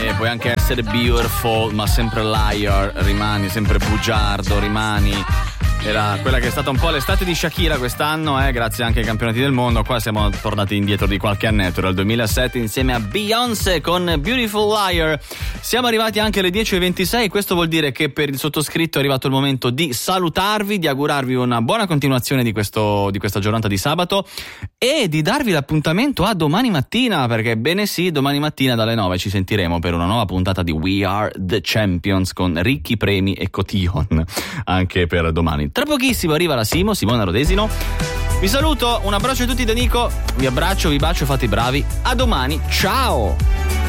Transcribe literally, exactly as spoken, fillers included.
e puoi anche essere beautiful, ma sempre liar, rimani sempre bugiardo, rimani. Era quella che è stata un po' l'estate di Shakira quest'anno, eh, grazie anche ai campionati del mondo. Qua siamo tornati indietro di qualche annetto, era il duemilasette, insieme a Beyoncé con Beautiful Liar. Siamo arrivati anche alle dieci e ventisei, questo vuol dire che per il sottoscritto è arrivato il momento di salutarvi, di augurarvi una buona continuazione di, questo, di questa giornata di sabato e di darvi l'appuntamento a domani mattina, perché bene sì, domani mattina dalle nove ci sentiremo per una nuova puntata di We Are The Champions con ricchi premi e cotillon anche per domani. Tra pochissimo arriva la Simo, Simona Rodesino. Vi saluto, un abbraccio a tutti da Nico, vi abbraccio, vi bacio, fate i bravi. A domani, ciao!